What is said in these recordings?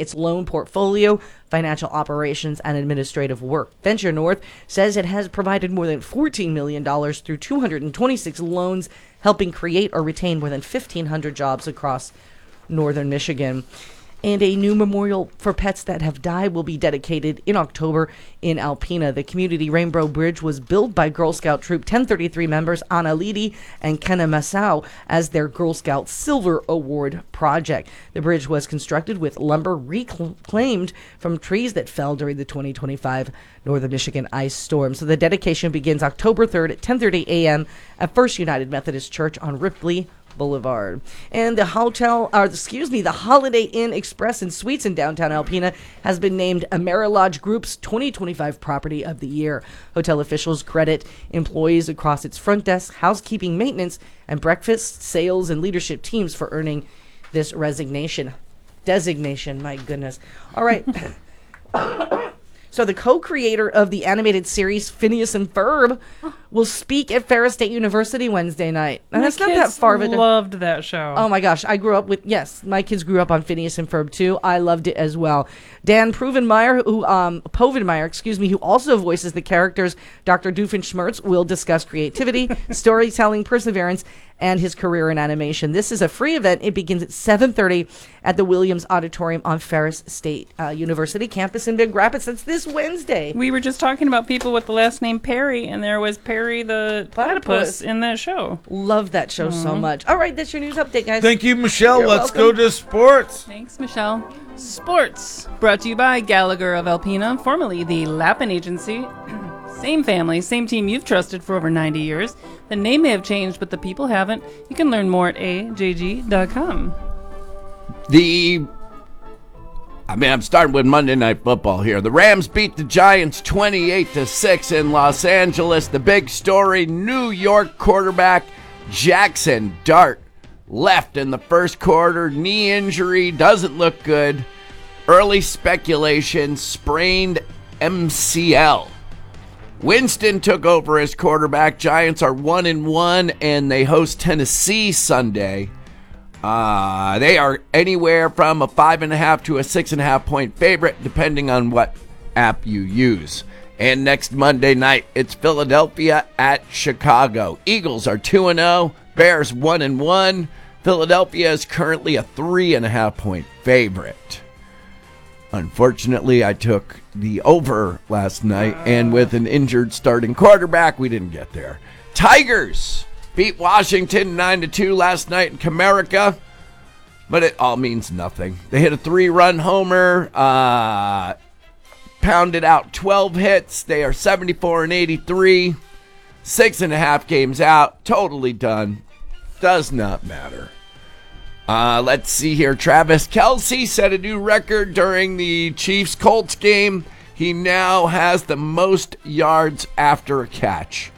its loan portfolio, financial operations, and administrative work. Venture North says it has provided more than $14 million through 226 loans, helping create or retain more than 1,500 jobs across northern Michigan. And a new memorial for pets that have died will be dedicated in October in Alpena. The community Rainbow Bridge was built by Girl Scout Troop 1033 members Anna Leedy and Kenna Massau as their Girl Scout Silver Award project. The bridge was constructed with lumber reclaimed from trees that fell during the 2025 Northern Michigan ice storm. So the dedication begins October 3rd at 10:30 a.m. at First United Methodist Church on Ripley Boulevard. And the Holiday Inn Express and Suites in downtown Alpena has been named Amerilodge Group's 2025 Property of the Year. Hotel officials credit employees across its front desk, housekeeping, maintenance, and breakfast, sales, and leadership teams for earning this designation. My goodness. All right. So the co-creator of the animated series Phineas and Ferb will speak at Ferris State University Wednesday night. And that's not that far of a... loved that show. Oh my gosh, I grew up with... Yes, my kids grew up on Phineas and Ferb too. I loved it as well. Dan Povenmire, who also voices the characters Dr. Doofenshmirtz, will discuss creativity, storytelling, perseverance, and his career in animation. This is a free event. It begins at 7:30 at the Williams Auditorium on Ferris State University campus in Big Rapids. That's this Wednesday. We were just talking about people with the last name Perry, and there was Perry the platypus in that show. Love that show so much. All right, that's your news update, guys. Thank you, Michelle. You're Let's welcome. go to sports. Thanks, Michelle. Sports, brought to you by Gallagher of Alpena, formerly the Lappin Agency. Same family, same team you've trusted for over 90 years. The name may have changed, but the people haven't. You can learn more at ajg.com. I'm starting with Monday Night Football here. The Rams beat the Giants 28-6 in Los Angeles. The big story, New York quarterback Jackson Dart left in the first quarter. Knee injury, doesn't look good. Early speculation, sprained MCL. Winston took over as quarterback. Giants are 1-1, and they host Tennessee Sunday. They are anywhere from a 5.5 to a 6.5 point favorite, depending on what app you use. And next Monday night, it's Philadelphia at Chicago. Eagles are 2-0, Bears 1-1. Philadelphia is currently a 3.5 point favorite. Unfortunately, I took the over last night, and with an injured starting quarterback, we didn't get there. Tigers beat Washington 9-2 last night in Comerica, but it all means nothing. They hit a 3-run homer, pounded out 12 hits. They are 74-83, 6.5 games out, totally done. Does not matter. Let's see here. Travis Kelce set a new record during the Chiefs-Colts game. He now has the most yards after a catch.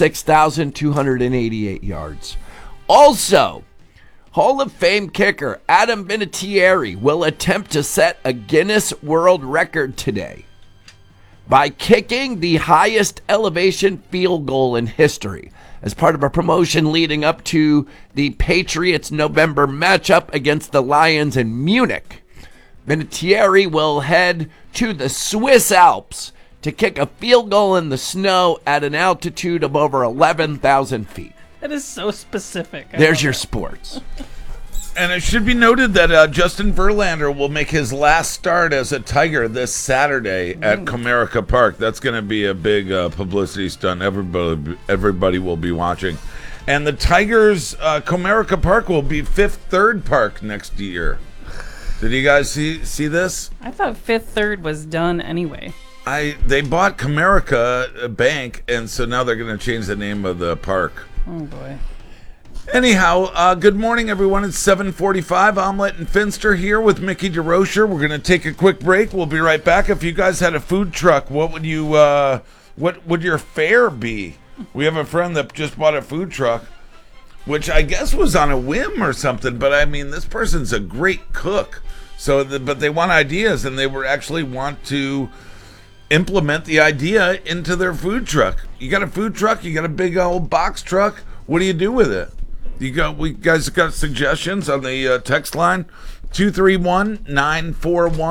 6,288 yards. Also, Hall of Fame kicker Adam Vinatieri will attempt to set a Guinness World Record today by kicking the highest elevation field goal in history as part of a promotion leading up to the Patriots' November matchup against the Lions in Munich. Vinatieri will head to the Swiss Alps to kick a field goal in the snow at an altitude of over 11,000 feet. That is so specific. There's your sports. And it should be noted that Justin Verlander will make his last start as a Tiger this Saturday at Comerica Park. That's going to be a big publicity stunt. Everybody will be watching. And the Tigers' Comerica Park will be Fifth Third Park next year. Did you guys see this? I thought Fifth Third was done anyway. They bought Comerica Bank, and so now they're going to change the name of the park. Oh, boy. Anyhow, good morning, everyone. It's 7:45. Omelette and Finster here with Mickey DeRocher. We're going to take a quick break. We'll be right back. If you guys had a food truck, what would your fare be? We have a friend that just bought a food truck, which I guess was on a whim or something. But I mean, this person's a great cook. But they want ideas, and they actually want to implement the idea into their food truck. You got a food truck? You got a big old box truck? What do you do with it? We guys got suggestions on the text line 231-941